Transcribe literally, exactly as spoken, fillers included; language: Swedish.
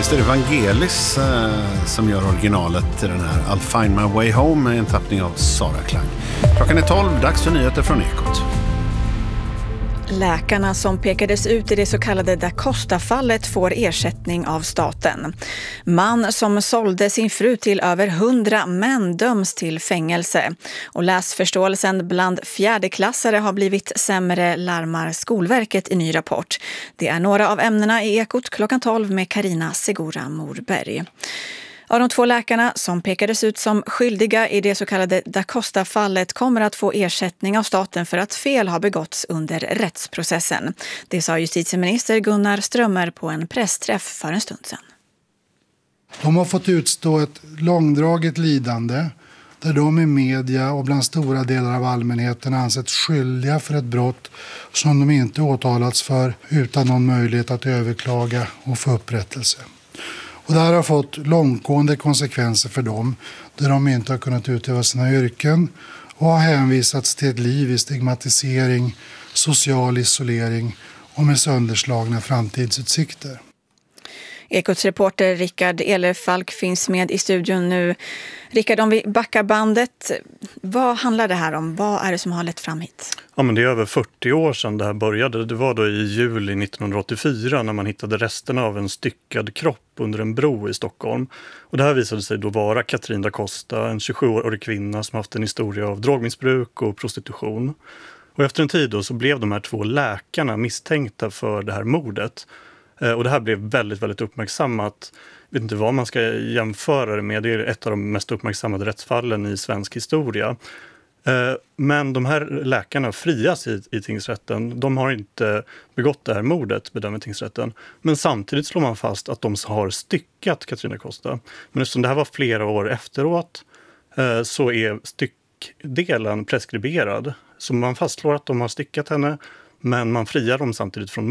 Visst är det Vangelis eh, som gör originalet till den här I'll find my way home med en tappning av Sara Klang. Klockan är tolv, dags för nyheter från Ekot. Läkarna som pekades ut i det så kallade Da Costa-fallet får ersättning av staten. Man som sålde sin fru till över hundra män döms till fängelse. Och läsförståelsen bland fjärdeklassare har blivit sämre, larmar Skolverket i ny rapport. Det är några av ämnena i Ekot klockan tolv med Carina Segura Morberg. Av de två läkarna som pekades ut som skyldiga i det så kallade Da Costa-fallet kommer att få ersättning av staten för att fel har begåtts under rättsprocessen. Det sa justitieminister Gunnar Strömmer på en pressträff för en stund sedan. De har fått utstå ett långdraget lidande där de i media och bland stora delar av allmänheten ansetts skyldiga för ett brott som de inte åtalats för utan någon möjlighet att överklaga och få upprättelse. Och det här har fått långtgående konsekvenser för dem där de inte har kunnat utöva sina yrken och har hänvisats till ett liv i stigmatisering, social isolering och med sönderslagna framtidsutsikter. Ekots reporter Rickard Elefalk finns med i studion nu. Rickard, om vi backar bandet, vad handlar det här om? Vad är det som har lett fram hit? Ja, men det är över fyrtio år sedan det här började. Det var då i juli nittonhundraåttiofyra när man hittade resterna av en styckad kropp under en bro i Stockholm. Och det här visade sig då vara Katrin da Costa, en tjugosjuårig kvinna som haft en historia av drogmissbruk och prostitution. Och efter en tid då så blev de här två läkarna misstänkta för det här mordet. Och det här blev väldigt, väldigt uppmärksammat. Jag vet inte vad man ska jämföra det med. Det är ett av de mest uppmärksammade rättsfallen i svensk historia. Men de här läkarna frias i, i tingsrätten. De har inte begått det här mordet, bedömer tingsrätten. Men samtidigt slår man fast att de har styckat Katrin da Costa. Men eftersom det här var flera år efteråt så är styckdelen preskriberad. Så man fastslår att de har styckat henne, men man friar dem samtidigt från